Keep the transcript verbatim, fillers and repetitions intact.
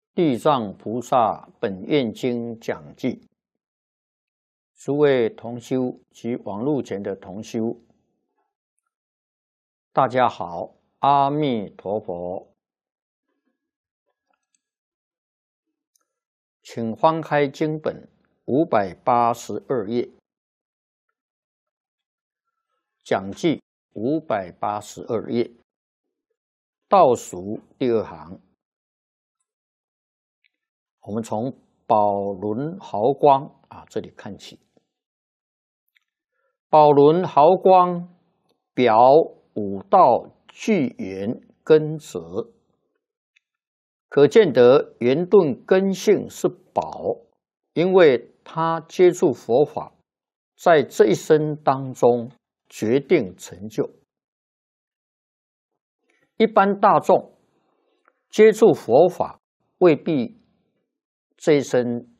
地藏菩萨本愿经讲记，诸位同修及网络前的同修，大家好，阿弥陀佛。请翻开经本五百八十二页，讲记五百八十二页，倒数第二行。我们从宝轮毫光啊这里看起。宝轮毫光表五道具缘根泽，可见得圆顿根性是宝，因为他接触佛法，在这一生当中决定成就。一般大众接触佛法未必这一生